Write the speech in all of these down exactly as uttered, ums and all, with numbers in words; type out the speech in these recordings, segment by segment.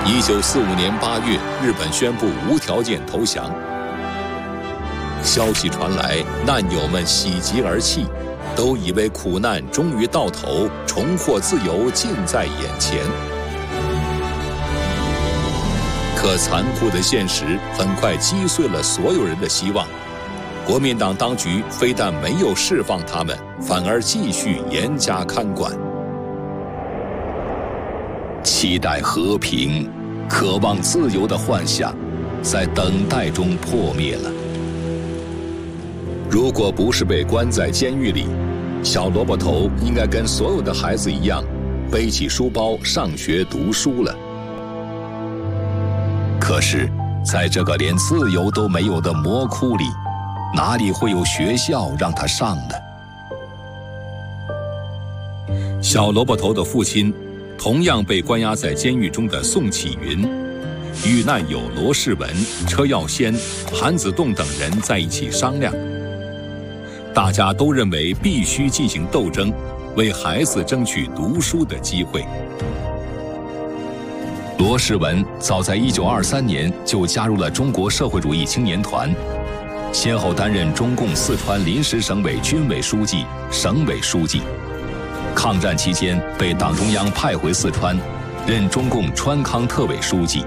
一九四五年八月，日本宣布无条件投降。消息传来，难友们喜极而泣，都以为苦难终于到头，重获自由近在眼前。可残酷的现实很快击碎了所有人的希望。国民党当局非但没有释放他们，反而继续严加看管。期待和平、渴望自由的幻想，在等待中破灭了。如果不是被关在监狱里，小萝卜头应该跟所有的孩子一样，背起书包上学读书了。可是，在这个连自由都没有的魔窟里，哪里会有学校让他上呢？小萝卜头的父亲，同样被关押在监狱中的宋启云，与难友罗世文、车耀先、韩子栋等人在一起商量。大家都认为必须进行斗争，为孩子争取读书的机会。罗世文早在一九二三年就加入了中国社会主义青年团，先后担任中共四川临时省委军委书记、省委书记。抗战期间被党中央派回四川，任中共川康特委书记。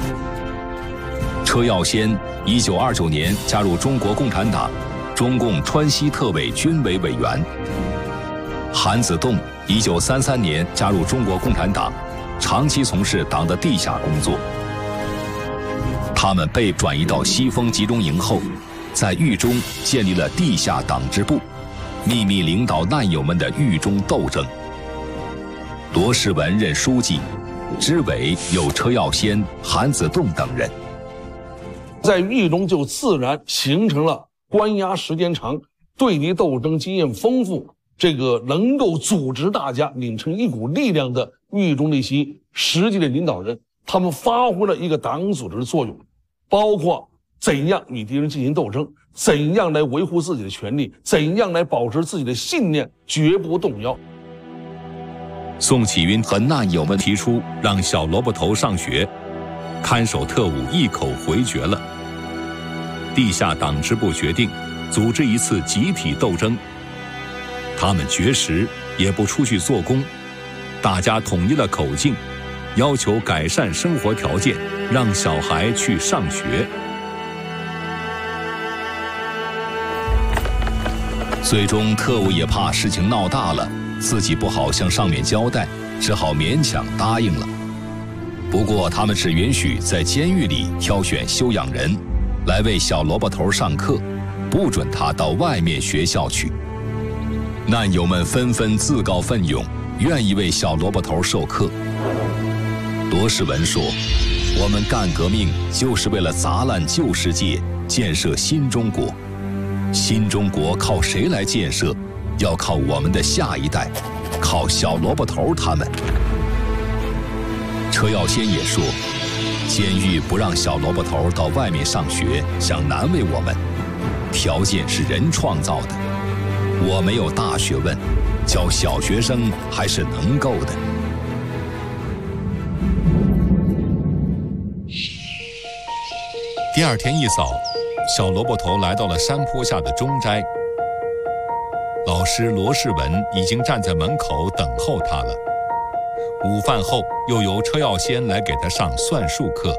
车耀先一九二九年加入中国共产党，中共川西特委军委委员。韩子栋一九三三年加入中国共产党，长期从事党的地下工作。他们被转移到西丰集中营后，在狱中建立了地下党支部，秘密领导难友们的狱中斗争。罗世文任书记，支委有车耀先、韩子栋等人。 在狱中就自然形成了关押时间长、对敌斗争经验丰富，这个能够组织大家拧成一股力量的狱中的一些实际的领导人。他们发挥了一个党组织的作用，包括怎样与敌人进行斗争，怎样来维护自己的权利，怎样来保持自己的信念绝不动摇。 宋启云和难友们提出让小萝卜头上学，看守特务一口回绝了。地下党支部决定组织一次集体斗争，他们绝食，也不出去做工，大家统一了口径，要求改善生活条件，让小孩去上学。最终特务也怕事情闹大了，自己不好向上面交代，只好勉强答应了。不过他们只允许在监狱里挑选修养人来为小萝卜头上课，不准他到外面学校去。难友们纷纷自告奋勇，愿意为小萝卜头授课。罗世文说：“我们干革命就是为了砸烂旧世界，建设新中国。新中国靠谁来建设？要靠我们的下一代，靠小萝卜头他们。”车耀先也说：“监狱不让小萝卜头到外面上学，想难为我们，条件是人创造的。我没有大学问，教小学生还是能够的。”第二天一早，小萝卜头来到了山坡下的中斋。老师罗世文已经站在门口等候他了。午饭后，又由车耀先来给他上算术课。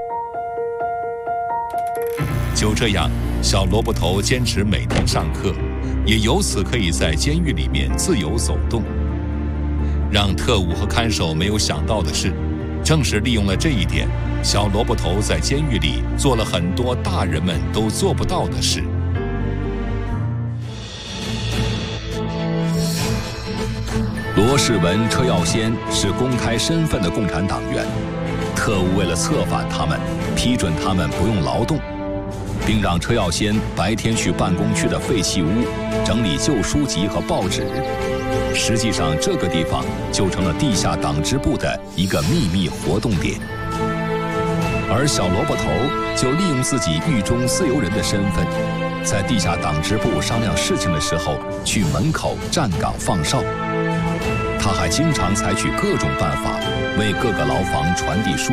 就这样，小萝卜头坚持每天上课，也由此可以在监狱里面自由走动。让特务和看守没有想到的是，正是利用了这一点，小萝卜头在监狱里做了很多大人们都做不到的事。罗世文、车耀先是公开身份的共产党员，特务为了策反他们，批准他们不用劳动，并让车耀先白天去办公区的废弃屋整理旧书籍和报纸。实际上，这个地方就成了地下党支部的一个秘密活动点。而小萝卜头就利用自己狱中自由人的身份，在地下党支部商量事情的时候，去门口站岗放哨。他还经常采取各种办法，为各个牢房传递书